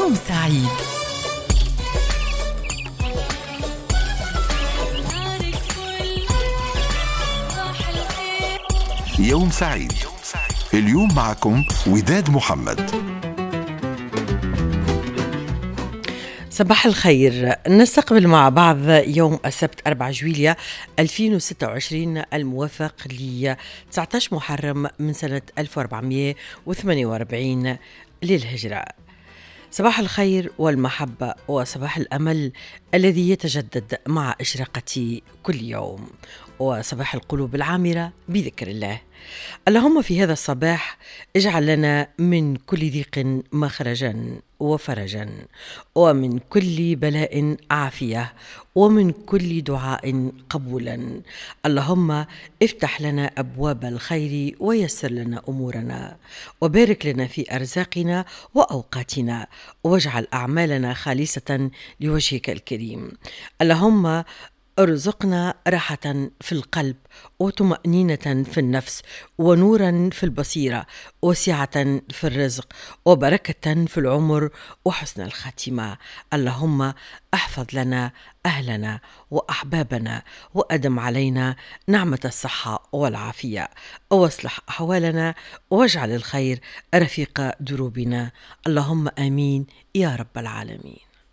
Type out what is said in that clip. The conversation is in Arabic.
يوم سعيد. يوم سعيد. اليوم معكم وداد محمد. صباح الخير. نستقبل مع بعض يوم السبت 4 جويلية 2026 الموافق ل 19 محرم من سنة 1448 للهجرة. صباح الخير والمحبة وصباح الأمل الذي يتجدد مع إشراقة كل يوم، وصباح القلوب العامرة بذكر الله. اللهم في هذا الصباح اجعل لنا من كل ضيق مخرجا وفرجا، ومن كل بلاء عافية، ومن كل دعاء قبولا. اللهم افتح لنا أبواب الخير ويسر لنا أمورنا، وبارك لنا في أرزاقنا وأوقاتنا، واجعل أعمالنا خالصة لوجهك الكريم. اللهم ارزقنا راحة في القلب، وطمأنينة في النفس، ونورا في البصيرة، وسعة في الرزق، وبركة في العمر، وحسن الخاتمة. اللهم احفظ لنا أهلنا وأحبابنا، وأدم علينا نعمة الصحة والعافية، واصلح أحوالنا، واجعل الخير رفيق دروبنا. اللهم آمين يا رب العالمين.